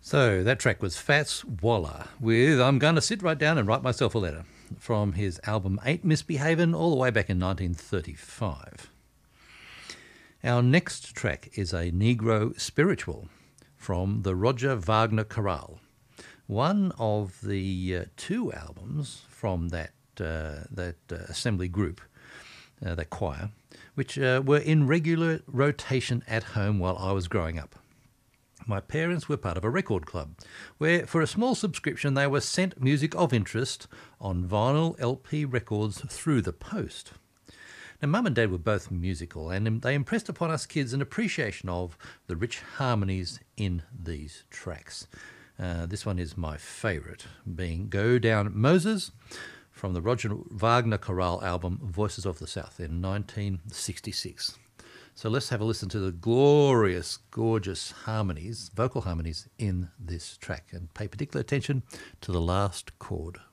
So that track was Fats Waller with I'm Going to Sit Right Down and Write Myself a Letter from his album Ain't Misbehavin' all the way back in 1935. Our next track is a Negro spiritual from the Roger Wagner Chorale, one of the two albums from that assembly group, that choir, which were in regular rotation at home while I was growing up. My parents were part of a record club where, for a small subscription, they were sent music of interest on vinyl LP records through the post. Now, Mum and Dad were both musical, and they impressed upon us kids an appreciation of the rich harmonies in these tracks. This one is my favourite, being Go Down Moses from the Roger Wagner Chorale album Voices of the South in 1966. So let's have a listen to the glorious, gorgeous harmonies, vocal harmonies in this track, and pay particular attention to the last chord.